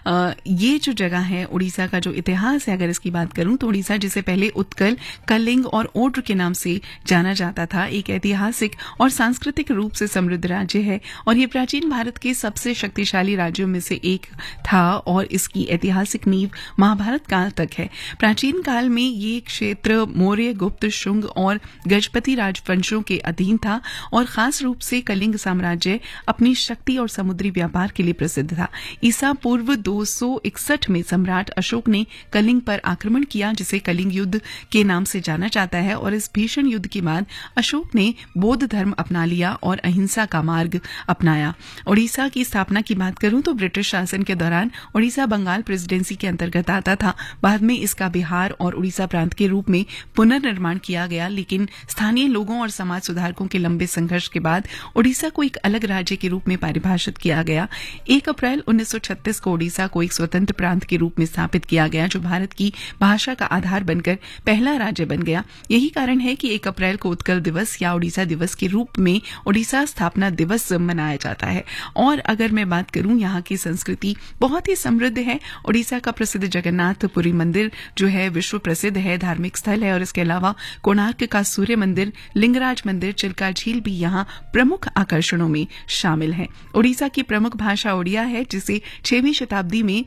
ये जो जगह है उड़ीसा का जो इतिहास है, अगर इसकी बात करूं तो उड़ीसा जिसे पहले उत्कल, कलिंग और ओड्र के नाम से जाना जाता था, एक ऐतिहासिक और सांस्कृतिक रूप से समृद्ध राज्य है और ये प्राचीन भारत के सबसे शक्तिशाली राज्यों में से एक था और इसकी ऐतिहासिक नींव महाभारत काल तक है। प्राचीन काल में ये क्षेत्र मौर्य, गुप्त, शुंग और गजपति राजवंशों के अधीन था और खास रूप से कलिंग साम्राज्य अपनी शक्ति और समुद्री व्यापार के लिए प्रसिद्ध था। ईसा पूर्व 261 में सम्राट अशोक ने कलिंग पर आक्रमण किया, जिसे कलिंग युद्ध के नाम से जाना जाता है और इस भीषण युद्ध के बाद अशोक ने बौद्ध धर्म अपना लिया और अहिंसा का मार्ग अपनाया। उड़ीसा की स्थापना की बात करूं तो ब्रिटिश शासन के दौरान उड़ीसा बंगाल प्रेसिडेंसी के अंतर्गत आता था। बाद में इसका बिहार और उड़ीसा प्रांत के रूप में पुनर्निर्माण किया गया, लेकिन स्थानीय लोगों और समाज सुधारकों के लंबे संघर्ष के बाद उड़ीसा को एक अलग राज्य के रूप में परिभाषित किया गया। 1 अप्रैल 1936 को उड़ीसा को एक स्वतंत्र प्रांत के रूप में स्थापित किया गया, जो भारत की भाषा का आधार बनकर पहला राज्य बन गया। यही कारण है कि 1 अप्रैल को उत्कल दिवस या उड़ीसा दिवस के रूप में उड़ीसा स्थापना दिवस मनाया जाता है। और अगर मैं बात करूं, यहाँ की संस्कृति बहुत ही समृद्ध है। उड़ीसा का प्रसिद्ध जगन्नाथपुरी मंदिर जो है विश्व प्रसिद्ध है, धार्मिक स्थल है और इसके अलावा कोणार्क का सूर्य मंदिर, लिंगराज मंदिर, चिल्का झील भी यहाँ प्रमुख आकर्षणों में शामिल है। उड़ीसा की प्रमुख भाषा ओडिया है, जिसे 6वीं शताब्दी में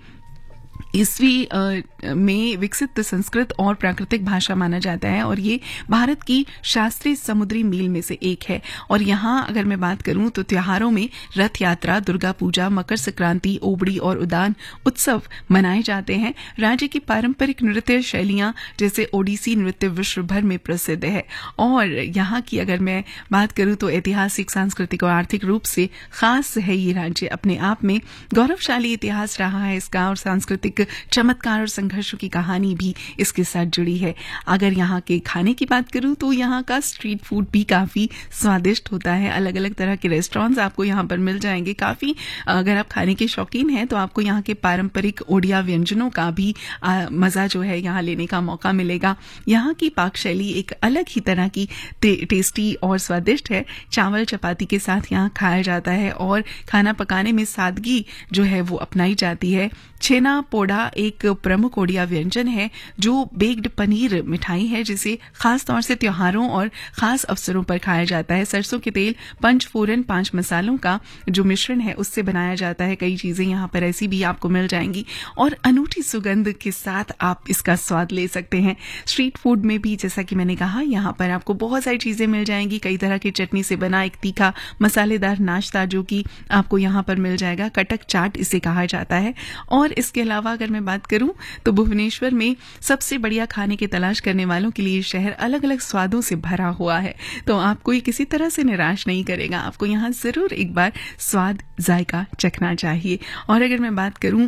ईस्वी में विकसित संस्कृत और प्राकृतिक भाषा माना जाता है और ये भारत की शास्त्रीय समुद्री मील में से एक है। और यहाँ अगर मैं बात करूं तो त्योहारों में रथ यात्रा, दुर्गा पूजा, मकर संक्रांति, ओबड़ी और उदान उत्सव मनाए जाते हैं। राज्य की पारंपरिक नृत्य शैलियां जैसे ओडिसी नृत्य विश्व भर में प्रसिद्ध है और यहाँ की अगर मैं बात करूं तो ऐतिहासिक, सांस्कृतिक और आर्थिक रूप से खास है। ये राज्य अपने आप में गौरवशाली इतिहास रहा है इसका और सांस्कृतिक चमत्कार और संघर्षों की कहानी भी इसके साथ जुड़ी है। अगर यहाँ के खाने की बात करूं तो यहाँ का स्ट्रीट फूड भी काफी स्वादिष्ट होता है। अलग अलग तरह के रेस्टोरेंट्स आपको यहाँ पर मिल जाएंगे। काफी अगर आप खाने के शौकीन हैं तो आपको यहाँ के पारंपरिक ओडिया व्यंजनों का भी मजा जो है यहाँ लेने का मौका मिलेगा। यहाँ की पाक शैली एक अलग ही तरह की टेस्टी और स्वादिष्ट है। चावल चपाती के साथ यहाँ खाया जाता है और खाना पकाने में सादगी जो है वो अपनाई जाती है। छेना पोड़ा एक प्रमुख ओडिया व्यंजन है जो बेक्ड पनीर मिठाई है, जिसे खास तौर से त्योहारों और खास अवसरों पर खाया जाता है। सरसों के तेल, पंचफोरन, 5 मसालों का जो मिश्रण है उससे बनाया जाता है। कई चीजें यहाँ पर ऐसी भी आपको मिल जाएंगी और अनूठी सुगंध के साथ आप इसका स्वाद ले सकते हैं। स्ट्रीट फूड में भी जैसा कि मैंने कहा यहाँ पर आपको बहुत सारी चीजें मिल जाएंगी। कई तरह की चटनी से बना एक तीखा मसालेदार नाश्ता जो कि आपको यहाँ पर मिल जाएगा। कटक चाट इसे कहा जाता है। और इसके अलावा अगर मैं बात करूं तो भुवनेश्वर में सबसे बढ़िया खाने की तलाश करने वालों के लिए शहर अलग अलग स्वादों से भरा हुआ है, तो आपको ये किसी तरह से निराश नहीं करेगा। आपको यहाँ जरूर एक बार स्वाद जायका चखना चाहिए। और अगर मैं बात करूं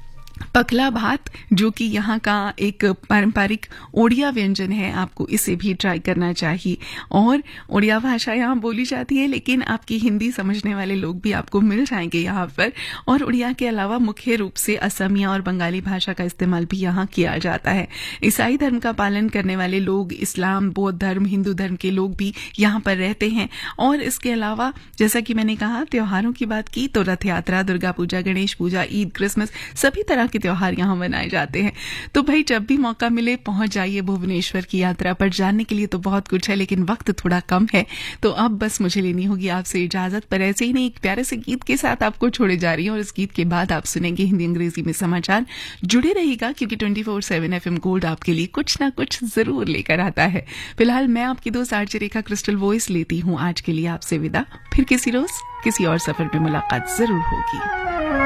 पकला भात जो कि यहाँ का एक पारंपरिक ओडिया व्यंजन है, आपको इसे भी ट्राई करना चाहिए। और ओडिया भाषा यहाँ बोली जाती है, लेकिन आपकी हिंदी समझने वाले लोग भी आपको मिल जाएंगे यहाँ पर। और ओडिया के अलावा मुख्य रूप से असमिया और बंगाली भाषा का इस्तेमाल भी यहाँ किया जाता है। ईसाई धर्म का पालन करने वाले लोग, इस्लाम, बौद्ध धर्म, हिंदू धर्म के लोग भी यहाँ पर रहते हैं। और इसके अलावा जैसा कि मैंने कहा त्योहारों की बात की तो रथ यात्रा, दुर्गा पूजा, गणेश पूजा, ईद, क्रिसमस सभी तरह के त्योहार यहाँ मनाए जाते हैं। तो भाई जब भी मौका मिले पहुंच जाइए भुवनेश्वर की यात्रा पर। जानने के लिए तो बहुत कुछ है लेकिन वक्त थोड़ा कम है, तो अब बस मुझे लेनी होगी आपसे इजाजत। पर ऐसे ही नहीं, एक प्यारे से गीत के साथ आपको छोड़े जा रही हूँ और इस गीत के बाद आप सुनेंगे हिंदी अंग्रेजी में समाचार। जुड़े रहिएगा क्योंकि 24/7 FM गोल्ड आपके लिए कुछ ना कुछ जरूर लेकर आता है। फिलहाल मैं आपकी दोस्त आरजे रेखा क्रिस्टल वॉइस लेती हूँ आज के लिए आपसे विदा। फिर किसी रोज किसी और सफर पे मुलाकात जरूर होगी।